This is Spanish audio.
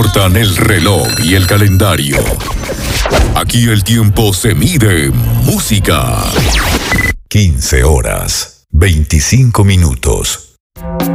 importan el reloj y el calendario. Aquí el tiempo se mide en música. 15 horas, 25 minutos.